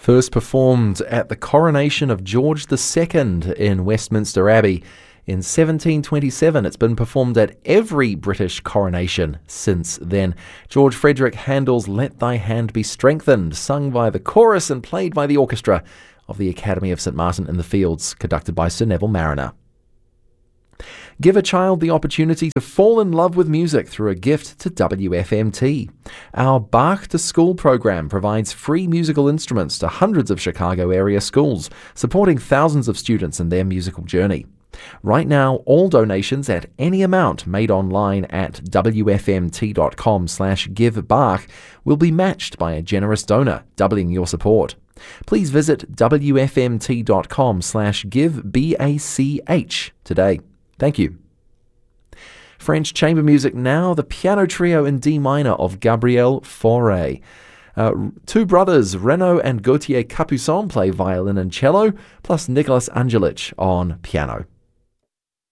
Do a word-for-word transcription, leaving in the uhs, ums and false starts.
First performed at the coronation of George the Second in Westminster Abbey in seventeen twenty-seven. It's been performed at every British coronation since then. George Frederick Handel's Let Thy Hand Be Strengthened, sung by the chorus and played by the orchestra of the Academy of St Martin in the Fields, conducted by Sir Neville Marriner. Give a child the opportunity to fall in love with music through a gift to W F M T. Our Bach to School program provides free musical instruments to hundreds of Chicago area schools, supporting thousands of students in their musical journey. Right now, all donations at any amount made online at W F M T dot com slash give Bach will be matched by a generous donor, doubling your support. Please visit W F M T dot com slash give B A C H today. Thank you. French chamber music now, the piano trio in D minor of Gabriel Fauré. Uh, two brothers, Renaud and Gauthier Capuçon, play violin and cello, plus Nicolas Angelic on piano.